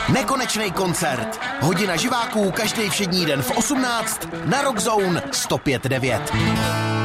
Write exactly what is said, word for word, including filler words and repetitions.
Nekonečný koncert. Hodina živáků každý všední den v osmnáct na Rock Zone sto pět devět.